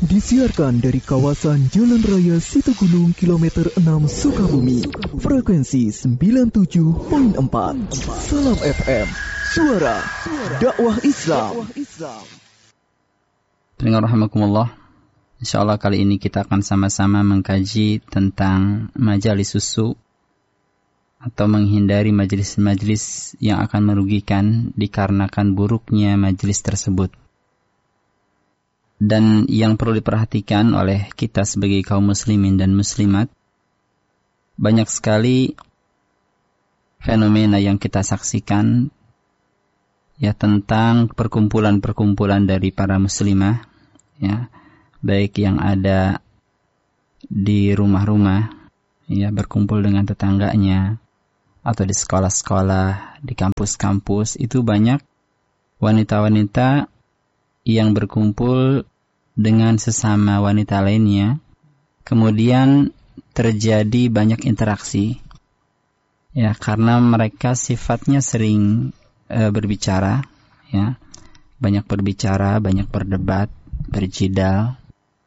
Disiarkan dari kawasan Jalan Raya Situgunung kilometer 6 Sukabumi. Frekuensi 97.4. Salam FM, suara dakwah Islam. Pendengar rahimakumullah, insyaallah kali ini kita akan sama-sama mengkaji tentang majelis susu atau menghindari majelis-majelis yang akan merugikan dikarenakan buruknya majelis tersebut. Dan yang perlu diperhatikan oleh kita sebagai kaum muslimin dan muslimat, banyak sekali fenomena yang kita saksikan ya tentang perkumpulan-perkumpulan dari para muslimah, ya, baik yang ada di rumah-rumah, ya, berkumpul dengan tetangganya, atau di sekolah-sekolah, di kampus-kampus, itu banyak wanita-wanita yang berkumpul dengan sesama wanita lainnya, kemudian terjadi banyak interaksi, ya, karena mereka sifatnya sering berbicara, ya, banyak berbicara, banyak berdebat, berjidal,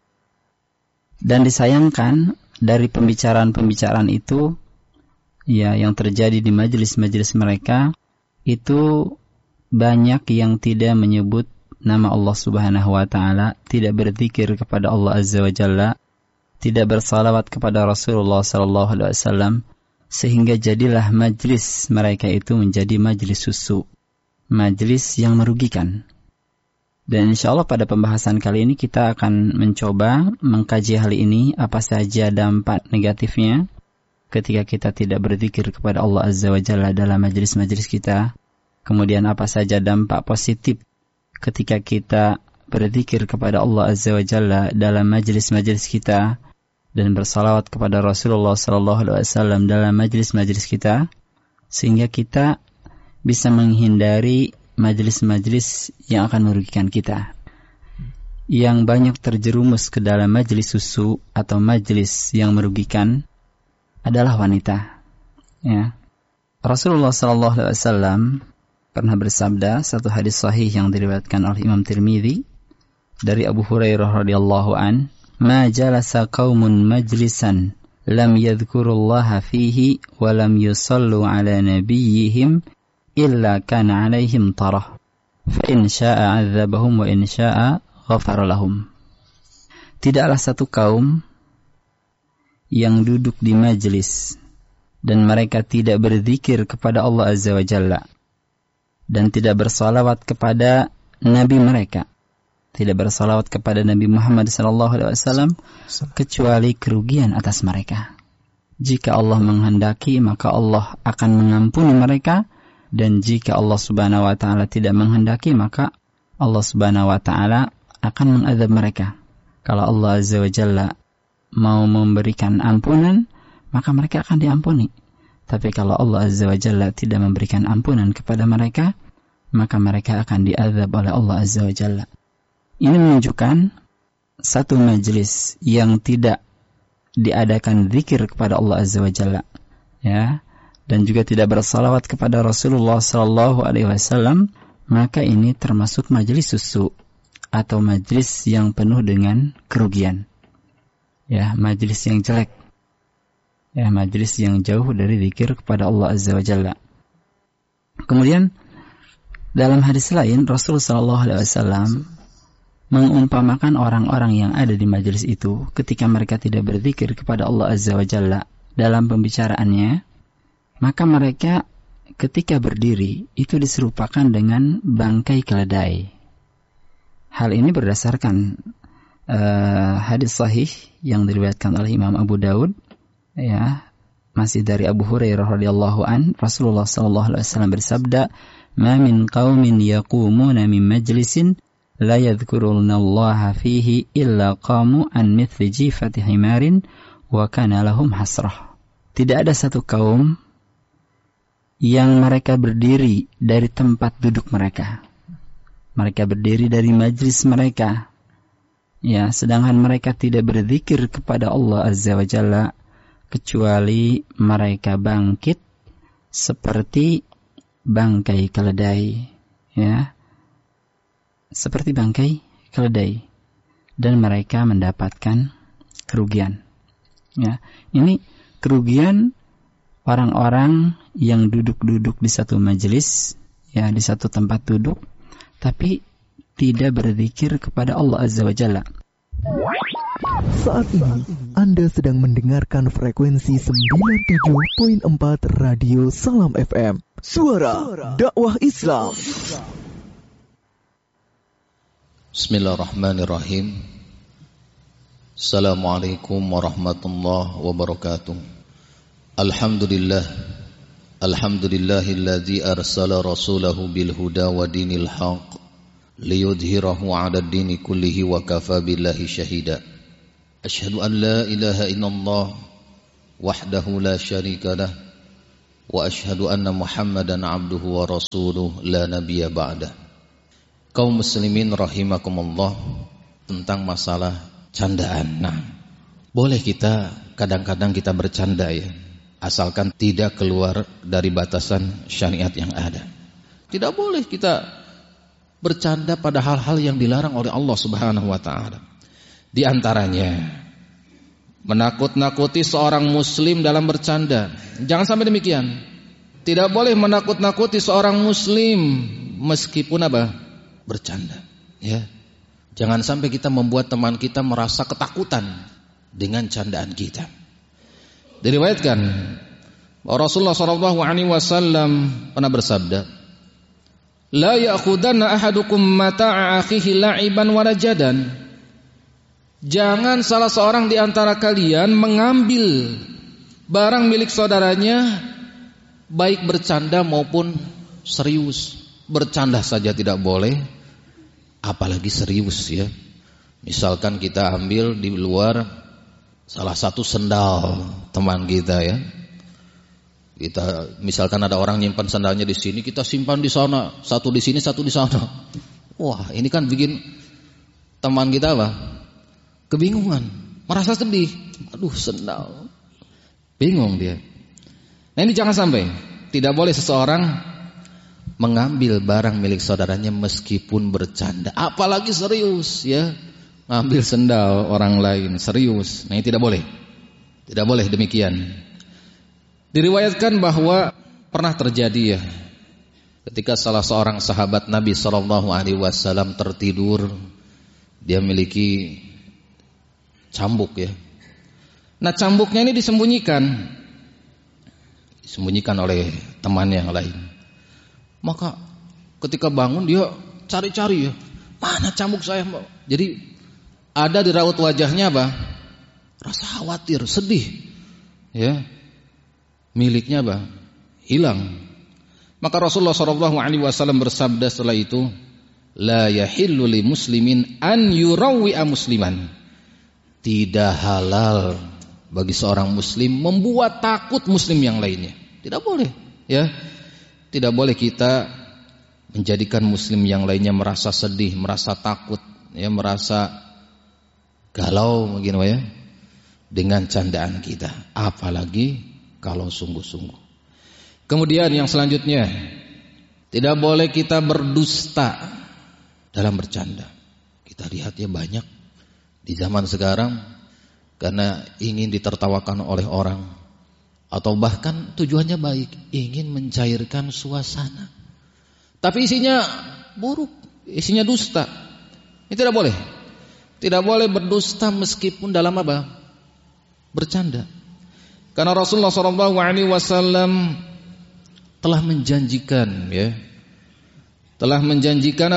dan disayangkan dari pembicaraan-pembicaraan itu, ya, yang terjadi di majelis-majelis mereka itu banyak yang tidak menyebut nama Allah Subhanahu wa taala, tidak berzikir kepada Allah Azza wa Jalla, tidak bersalawat kepada Rasulullah sallallahu alaihi wasallam, sehingga jadilah majlis mereka itu menjadi majlis susu, majlis yang merugikan. Dan insyaallah pada pembahasan kali ini kita akan mencoba mengkaji hal ini, apa saja dampak negatifnya ketika kita tidak berzikir kepada Allah Azza wa Jalla dalam majlis-majlis kita. Kemudian apa saja dampak positif ketika kita berzikir kepada Allah Azza wa Jalla dalam majlis-majlis kita dan bersalawat kepada Rasulullah sallallahu alaihi wasallam dalam majlis-majlis kita, sehingga kita bisa menghindari majlis-majlis yang akan merugikan kita. Yang banyak terjerumus ke dalam majlis susu atau majlis yang merugikan adalah wanita, ya. Rasulullah sallallahu alaihi wasallam pernah bersabda, satu hadis sahih yang diriwayatkan oleh Imam Tirmidzi dari Abu Hurairah radhiyallahu an, "Ma jalasa qaumun majlisan lam yadhkurullaha fihi wa lam yusallu ala nabiyyihim illa kana alaihim tarah fa in syaa'a 'adzabahum wa in syaa'a ghafara lahum." Tidaklah satu kaum yang duduk di majlis dan mereka tidak berzikir kepada Allah Azza wa Jalla dan tidak bersalawat kepada Nabi mereka, tidak bersalawat kepada Nabi Muhammad SAW, kecuali kerugian atas mereka. Jika Allah menghendaki, maka Allah akan mengampuni mereka, dan jika Allah Subhanahu wa Ta'ala tidak menghendaki, maka Allah Subhanahu wa Ta'ala akan mengadab mereka. Kalau Allah Azza wa Jalla mau memberikan ampunan, maka mereka akan diampuni. Tapi kalau Allah Azza wa Jalla tidak memberikan ampunan kepada mereka, maka mereka akan diazab oleh Allah Azza wa Jalla. Ini menunjukkan satu majlis yang tidak diadakan zikir kepada Allah Azza wa Jalla, ya, dan juga tidak bersalawat kepada Rasulullah sallallahu alaihi wasallam, maka ini termasuk majlis susu atau majlis yang penuh dengan kerugian, ya, majlis yang jelek, ya, majlis yang jauh dari zikir kepada Allah Azza wa Jalla. Kemudian dalam hadis lain Rasulullah sallallahu alaihi wasallam mengumpamakan orang-orang yang ada di majlis itu ketika mereka tidak berzikir kepada Allah Azza wa Jalla dalam pembicaraannya, maka mereka ketika berdiri itu diserupakan dengan bangkai keledai. Hal ini berdasarkan hadis sahih yang diriwayatkan oleh Imam Abu Daud, ya, masih dari Abu Hurairah radhiyallahu an, Rasulullah sallallahu alaihi wasallam bersabda, "Ma min qaumin yaqumuna min majlisin la yadhkurunallaha fihi illa qamu an mithli jifati himarin wa kana lahum hasrah." Tidak ada satu kaum yang mereka berdiri dari tempat duduk mereka. Mereka berdiri dari majlis mereka, ya, sedangkan mereka tidak berzikir kepada Allah Azza wa Jalla, kecuali mereka bangkit seperti bangkai keledai, ya, seperti bangkai keledai. dan mereka mendapatkan kerugian. Ya, ini kerugian orang-orang yang duduk-duduk di satu majelis, ya, di satu tempat duduk, tapi tidak berzikir kepada Allah Azza wa Jalla. Saat ini Anda sedang mendengarkan frekuensi 97.4 Radio Salam FM, suara dakwah Islam. Bismillahirrahmanirrahim. Assalamualaikum warahmatullahi wabarakatuh. Alhamdulillah. Alhamdulillahilladzi arsala rasulahu bil huda wa dinil haqq liyudhhirahu 'ala ad-dini kullihi wa kafa billahi shahida. Asyhadu an la ilaha illallah wahdahu la syarika lah wa asyhadu anna Muhammadan 'abduhu wa rasuluhu la nabiyya ba'dah. Kaum muslimin rahimakumullah, tentang masalah candaan. Nah, boleh kita kadang-kadang kita bercanda ya, asalkan tidak keluar dari batasan syariat yang ada. Tidak boleh kita bercanda pada hal-hal yang dilarang oleh Allah Subhanahu wa taala. Di antaranya menakut-nakuti seorang muslim dalam bercanda. Jangan sampai demikian. Tidak boleh menakut-nakuti seorang muslim meskipun bercanda, ya. Jangan sampai kita membuat teman kita merasa ketakutan dengan candaan kita. Diriwayatkan Rasulullah SAW pernah bersabda, "La ya'khudanna ahadukum mata'a akhihi la'iban wa rajadan." Jangan salah seorang di antara kalian mengambil barang milik saudaranya baik bercanda maupun serius. Bercanda saja tidak boleh, apalagi serius ya. Misalkan kita ambil di luar salah satu sendal teman kita ya. Kita misalkan ada orang nyimpan sandalnya di sini, kita simpan di sana, satu di sini, satu di sana. Wah, ini kan bikin teman kita kebingungan, merasa sedih. Aduh, sendal. Bingung dia. Nah, ini jangan sampai. Tidak boleh seseorang mengambil barang milik saudaranya meskipun bercanda, apalagi serius ya. Ngambil sendal orang lain serius. Nah, ini tidak boleh. Tidak boleh demikian. Diriwayatkan bahwa pernah terjadi ya, ketika salah seorang sahabat Nabi SAW tertidur, dia memiliki cambuk ya. Nah, cambuknya ini disembunyikan oleh teman yang lain. Maka ketika bangun dia cari-cari ya, mana cambuk saya? Jadi ada di raut wajahnya rasa khawatir, sedih ya. Miliknya hilang. Maka Rasulullah SAW bersabda setelah itu, la yahillu li muslimin an yurawwi'a musliman. Tidak halal bagi seorang muslim membuat takut muslim yang lainnya. Tidak boleh ya. Tidak boleh kita menjadikan muslim yang lainnya merasa sedih, merasa takut ya, merasa galau mungkin ya dengan candaan kita, apalagi kalau sungguh-sungguh. Kemudian yang selanjutnya, tidak boleh kita berdusta dalam bercanda. Kita lihat ya, banyak di zaman sekarang karena ingin ditertawakan oleh orang, atau bahkan tujuannya baik, ingin mencairkan suasana, tapi isinya buruk, isinya dusta. Ini tidak boleh. Tidak boleh berdusta meskipun dalam bercanda. Karena Rasulullah SAW telah menjanjikan ya, telah menjanjikan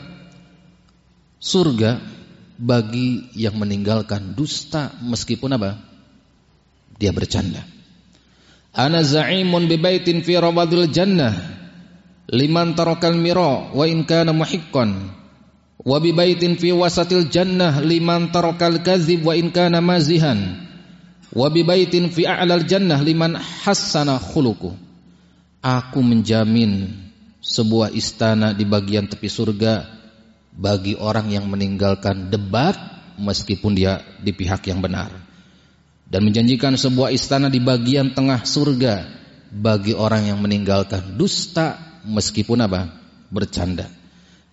surga bagi yang meninggalkan dusta meskipun dia bercanda. Ana za'imun bi baitin fi rawadil jannah liman tarakal mira wa in kana muhiqqan wa bi baitin fi wasatil jannah liman tarakal kadzib wa in kana mazihan wa bi baitin fi a'lal jannah liman hassana khuluquh. Aku menjamin sebuah istana di bagian tepi surga bagi orang yang meninggalkan debat meskipun dia di pihak yang benar, dan menjanjikan sebuah istana di bagian tengah surga bagi orang yang meninggalkan dusta meskipun bercanda.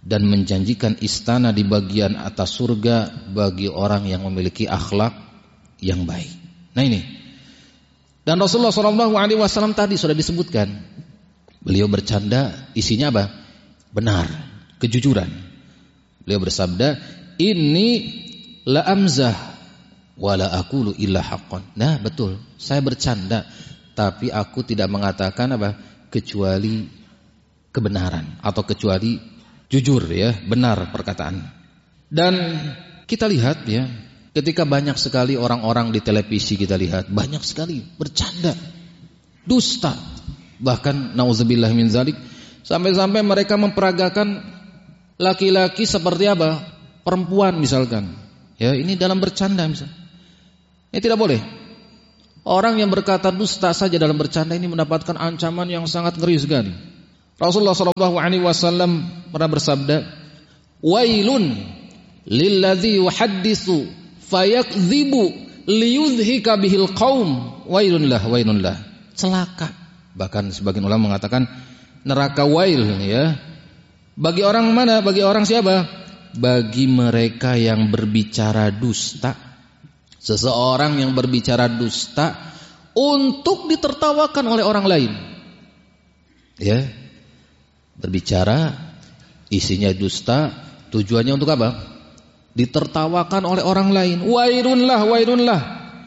dan menjanjikan istana di bagian atas surga bagi orang yang memiliki akhlak yang baik. Nah ini. Dan Rasulullah SAW tadi sudah disebutkan, beliau bercanda, isinya apa? Benar, kejujuran. Beliau bersabda, "Inni la amzah wa la aqulu illa haqqan." Nah, betul. Saya bercanda, tapi aku tidak mengatakan apa? Kecuali kebenaran atau kecuali jujur, ya, benar perkataan. Dan kita lihat, ya, ketika banyak sekali orang-orang di televisi, kita lihat banyak sekali bercanda, dusta, bahkan nauzubillah min zalik, sampai-sampai mereka memperagakan laki-laki seperti apa? Perempuan misalkan. Ya, ini dalam bercanda misalnya. Ini tidak boleh. Orang yang berkata dusta saja dalam bercanda ini mendapatkan ancaman yang sangat ngeri sekali. Rasulullah SAW pernah bersabda, "Wailun lilladzi yuhadditsu fayakdzibu liyudhika bihil qaum." Wailun lah. Celaka. Bahkan sebagian ulama mengatakan neraka wail, ya. Bagi orang mana? Bagi orang siapa? Bagi mereka yang berbicara dusta. Seseorang yang berbicara dusta untuk ditertawakan oleh orang lain. Ya. Berbicara isinya dusta, tujuannya untuk apa? Ditertawakan oleh orang lain. Wailunlah.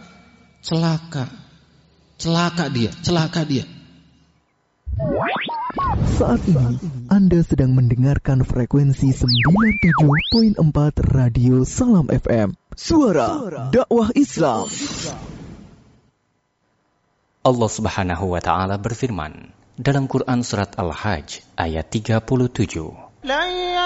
Celaka dia. Saat ini Anda sedang mendengarkan frekuensi 97.4 Radio Salam FM. Suara dakwah Islam. Allah Subhanahu wa taala berfirman dalam Quran surat Al-Hajj ayat 37.